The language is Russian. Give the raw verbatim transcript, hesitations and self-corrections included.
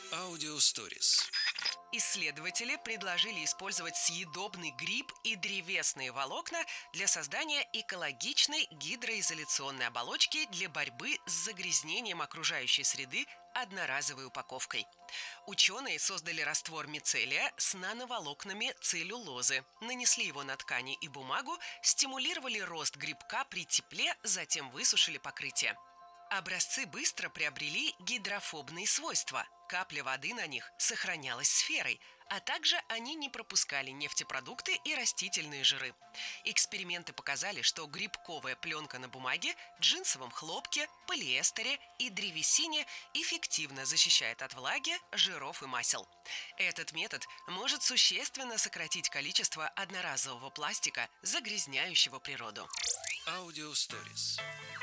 Аудиосторис. Исследователи предложили использовать съедобный гриб и древесные волокна для создания экологичной гидроизоляционной оболочки для борьбы с загрязнением окружающей среды одноразовой упаковкой. Ученые создали раствор мицелия с нановолокнами целлюлозы, нанесли его на ткани и бумагу, стимулировали рост грибка при тепле, затем высушили покрытие. Образцы быстро приобрели гидрофобные свойства. Капля воды на них сохранялась сферой, а также они не пропускали нефтепродукты и растительные жиры. Эксперименты показали, что грибковая пленка на бумаге, джинсовом хлопке, полиэстере и древесине эффективно защищает от влаги, жиров и масел. Этот метод может существенно сократить количество одноразового пластика, загрязняющего природу. Аудиосторис.